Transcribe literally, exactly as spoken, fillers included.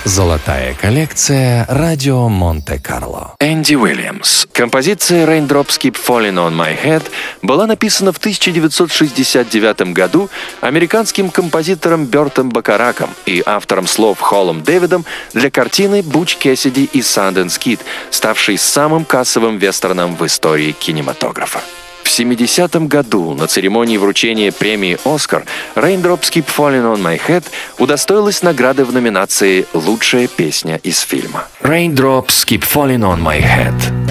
Золотая коллекция «Радио Монте-Карло». Энди Уильямс. Композиция «Raindrops Keep Falling on My Head» была написана в тысяча девятьсот шестьдесят девятом году американским композитором Бертом Бакараком и автором слов Холлом Дэвидом для картины «Буч Кэссиди и Санденс Кид», ставшей самым кассовым вестерном в истории кинематографа. В семидесятом году на церемонии вручения премии «Оскар» «Raindrops Keep Falling on My Head» удостоилась награды в номинации «Лучшая песня из фильма». Raindrops Keep Falling on My Head.